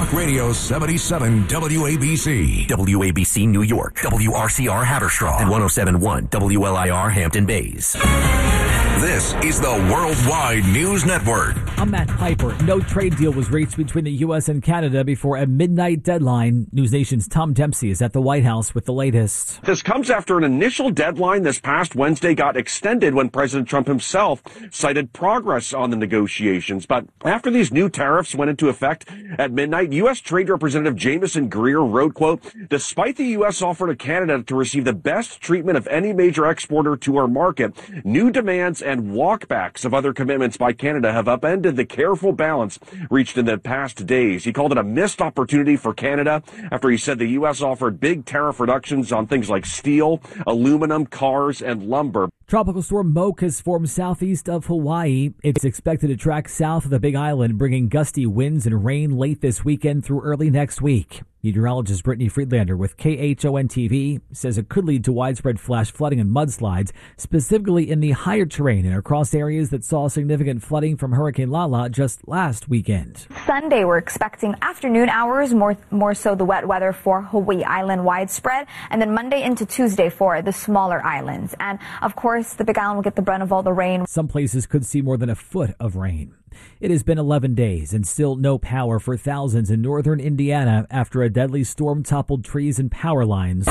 Talk Radio 77 WABC. WABC New York, WRCR Haverstraw, and 107.1 WLIR Hampton Bays. This is the Worldwide News Network. I'm Matt Piper. No trade deal was reached between the U.S. and Canada before a midnight deadline. News Nation's Tom Dempsey is at the White House with the latest. This comes after an initial deadline this past Wednesday got extended when President Trump himself cited progress on the negotiations. But after these new tariffs went into effect at midnight, U.S. Trade Representative Jamieson Greer wrote, quote, "Despite the U.S. offer to Canada to receive the best treatment of any major exporter to our market, new demands and walkbacks of other commitments by Canada have upended the careful balance reached in the past days." He called it a missed opportunity for Canada after he said the U.S. offered big tariff reductions on things like steel, aluminum, cars, and lumber. Tropical storm Moke has formed southeast of Hawaii. It's expected to track south of the Big Island, bringing gusty winds and rain late this weekend through early next week. Meteorologist Brittany Friedlander with KHON-TV says it could lead to widespread flash flooding and mudslides, specifically in the higher terrain and across areas that saw significant flooding from Hurricane Lala just last weekend. Sunday, we're expecting afternoon hours, more so the wet weather for Hawaii Island widespread, and then Monday into Tuesday for the smaller islands. And of course, the Big Island will get the brunt of all the rain. Some places could see more than a foot of rain. It has been 11 days and still no power for thousands in northern Indiana after a deadly storm toppled trees and power lines.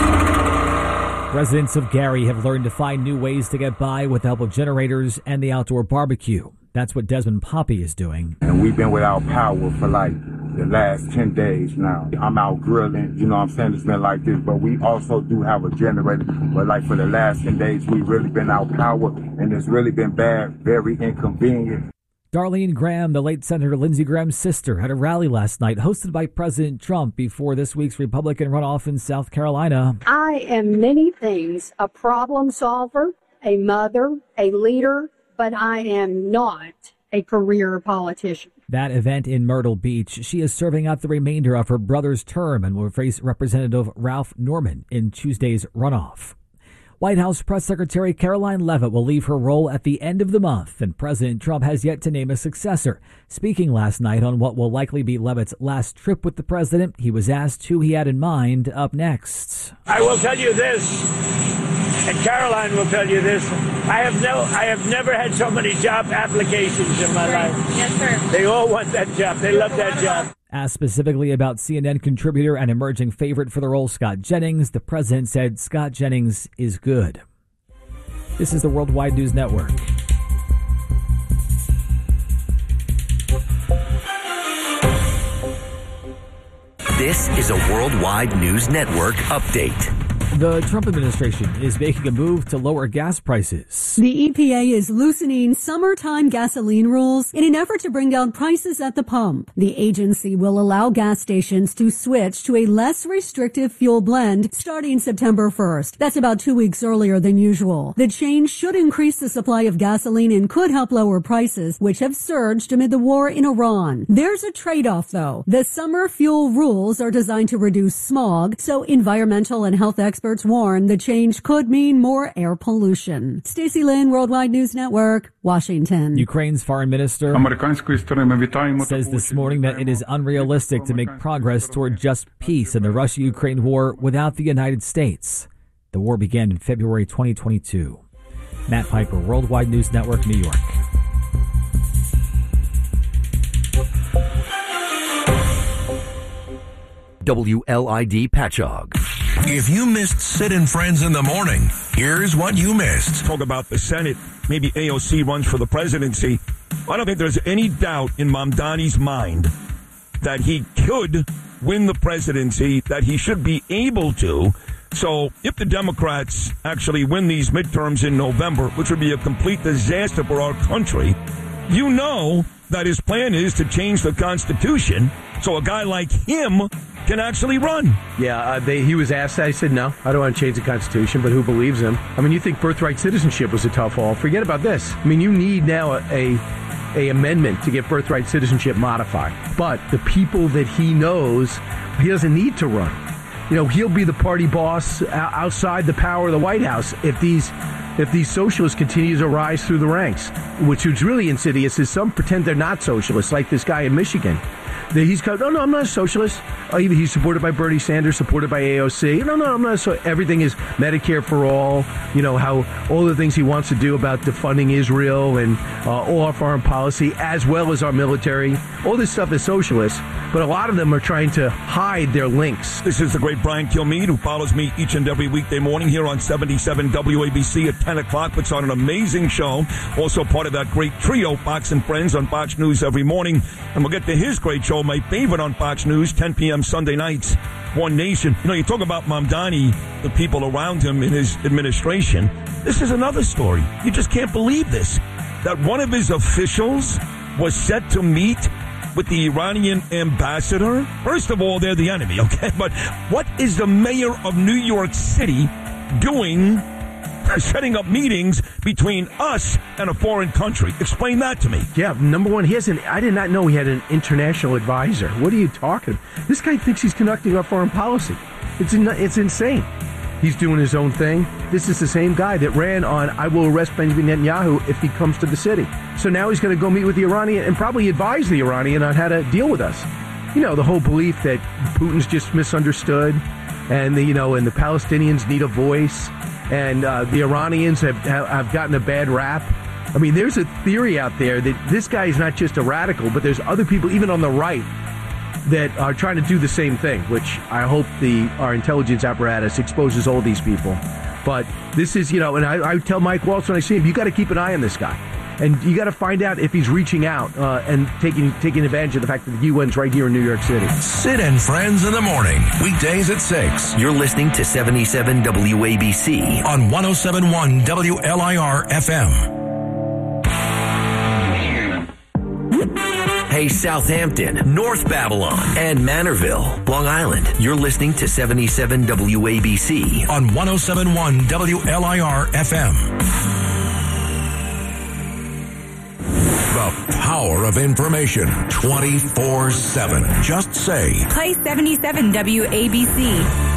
Residents of Gary have learned to find new ways to get by with the help of generators and the outdoor barbecue. That's what Desmond Poppy is doing. And we've been without power for like the last 10 days now. I'm out grilling, you know what I'm saying? It's been like this, but we also do have a generator. But like for the last 10 days, we've really been out power, and it's really been bad, very inconvenient. Darlene Graham, the late Senator Lindsey Graham's sister, had a rally last night hosted by President Trump before this week's Republican runoff in South Carolina. I am many things, a problem solver, a mother, a leader, but I am not a career politician. That event in Myrtle Beach, she is serving out the remainder of her brother's term and will face Representative Ralph Norman in Tuesday's runoff. White House Press Secretary Caroline Leavitt will leave her role at the end of the month, and President Trump has yet to name a successor. Speaking last night on what will likely be Leavitt's last trip with the president, he was asked who he had in mind up next. I will tell you this, and Caroline will tell you this. I have never had so many job applications in my life. Yes, sir. They all want that job. They love that job. Asked specifically about CNN contributor and emerging favorite for the role Scott Jennings, the president said Scott Jennings is good. This is the Worldwide News Network. This is a Worldwide News Network update. The Trump administration is making a move to lower gas prices. The EPA is loosening summertime gasoline rules in an effort to bring down prices at the pump. The agency will allow gas stations to switch to a less restrictive fuel blend starting September 1st. That's about 2 weeks earlier than usual. The change should increase the supply of gasoline and could help lower prices, which have surged amid the war in Iran. There's a trade-off, though. The summer fuel rules are designed to reduce smog, so environmental and health experts warn the change could mean more air pollution. Stacey Lynn, Worldwide News Network, Washington. Ukraine's foreign minister says this morning that it is unrealistic to make progress toward just peace in the Russia-Ukraine war without the United States. The war began in February 2022. Matt Piper, Worldwide News Network, New York. WLID Patchogue. If you missed Sid and Friends in the morning, here's what you missed. Talk about the Senate. Maybe AOC runs for the presidency. I don't think there's any doubt in Mamdani's mind that he could win the presidency, that he should be able to. So if the Democrats actually win these midterms in November, which would be a complete disaster for our country, you know that his plan is to change the Constitution so a guy like him can actually run. Yeah, he was asked. I said, no, I don't want to change the Constitution, but who believes him? I mean, you think birthright citizenship was a tough haul. Forget about this. I mean, you need now a amendment to get birthright citizenship modified. But the people that he knows, he doesn't need to run. You know, he'll be the party boss outside the power of the White House if these socialists continue to rise through the ranks, which is really insidious is some pretend they're not socialists, like this guy in Michigan. he's no, I'm not a socialist. He's supported by Bernie Sanders, supported by AOC. No, I'm not. Everything is Medicare for all. How all the things he wants to do about defunding Israel and all our foreign policy, as well as our military. All this stuff is socialist, but a lot of them are trying to hide their links. This is the great Brian Kilmeade, who follows me each and every weekday morning here on 77 WABC at 10 o'clock. Puts on an amazing show. Also part of that great trio, Fox and Friends, on Fox News every morning. And we'll get to his great show, my favorite on Fox News, 10 p.m. Sunday nights, One Nation. You talk about Mamdani, the people around him in his administration. This is another story. You just can't believe this. That one of his officials was set to meet with the Iranian ambassador. First of all, they're the enemy, okay? But what is the mayor of New York City doing, setting up meetings between us and a foreign country? Explain that to me. Yeah, number one, I did not know he had an international advisor. What are you talking about? This guy thinks he's conducting our foreign policy. It's insane. He's doing his own thing. This is the same guy that ran on, I will arrest Benjamin Netanyahu if he comes to the city. So now he's going to go meet with the Iranian and probably advise the Iranian on how to deal with us. The whole belief that Putin's just misunderstood and the Palestinians need a voice and the Iranians have gotten a bad rap. I mean, there's a theory out there that this guy is not just a radical, but there's other people, even on the right, that are trying to do the same thing, which I hope our intelligence apparatus exposes all these people. But this is, and I tell Mike Waltz when I see him, you got to keep an eye on this guy. And you got to find out if he's reaching out and taking advantage of the fact that the UN's right here in New York City. Sid and Friends in the morning, weekdays at 6. You're listening to 77 WABC on 107.1 WLIR FM. Hey, Southampton, North Babylon, and Manorville, Long Island. You're listening to 77 WABC on 107.1 WLIR FM. The power of information 24/7. Just say, play 77 WABC.